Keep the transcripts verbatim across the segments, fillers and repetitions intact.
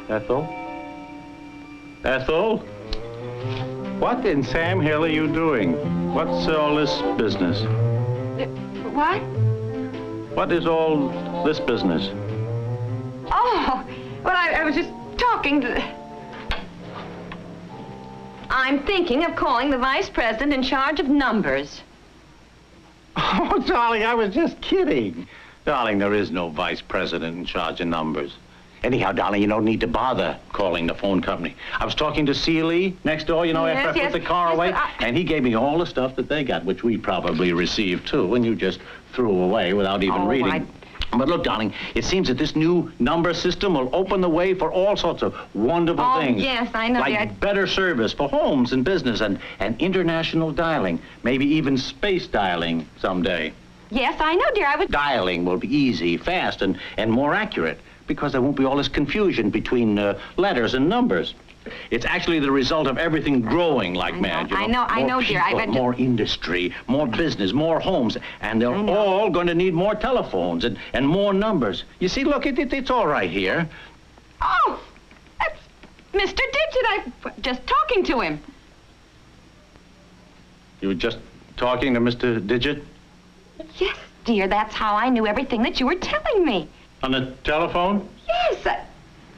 Ethel? Ethel? What in Sam Hill are you doing? What's all this business? Uh, what? What is all this business? Oh, well, I, I was just talking to... I'm thinking of calling the vice president in charge of numbers. Oh, darling, I was just kidding. Darling, there is no vice president in charge of numbers. Anyhow, darling, you don't need to bother calling the phone company. I was talking to Seeley next door, you know, Yes, after I yes, put the car yes, away, but I... and he gave me all the stuff that they got, which we probably received, too, and you just threw away without even Oh, reading. I... But look, darling, it seems that this new number system will open the way for all sorts of wonderful oh, things. yes, I know. Like I... better service for homes and business and, and international dialing, maybe even space dialing someday. Yes, I know, dear. I was... Dialing will be easy, fast, and, and more accurate, because there won't be all this confusion between uh, letters and numbers. It's actually the result of everything growing like I mad. know, You I know, know, I More know, dear. I- people, I just- more industry, more business, more homes, and they're I know. all going to need more telephones and, and more numbers. You see, look, it, it, it's all right here. Oh, that's Mister Digit. I was just talking to him. You were just talking to Mister Digit Yes, dear. That's how I knew everything that you were telling me. on the telephone? Yes. I...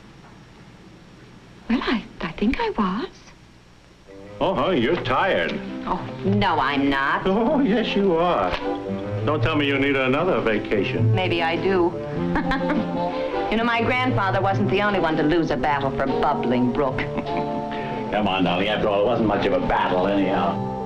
Well, I, I think I was. Oh, honey, you're tired. Oh, no, I'm not. Oh, yes, you are. Don't tell me you need another vacation. Maybe I do. You know, my grandfather wasn't the only one to lose a battle for Bubbling Brook. Come on, darling. After all, it wasn't much of a battle, anyhow.